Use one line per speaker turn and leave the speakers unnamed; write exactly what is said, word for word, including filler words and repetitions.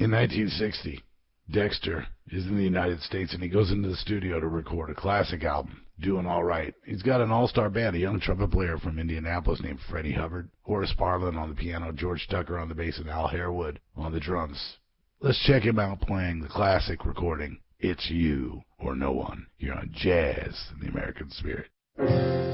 In nineteen sixty, Dexter is in the United States, and he goes into the studio to record a classic album, Doing All Right. He's got an all-star band, a young trumpet player from Indianapolis named Freddie Hubbard, Horace Parlin on the piano, George Tucker on the bass, and Al Harewood on the drums. Let's check him out playing the classic recording, It's You or No One, here on Jazz in the American Spirit.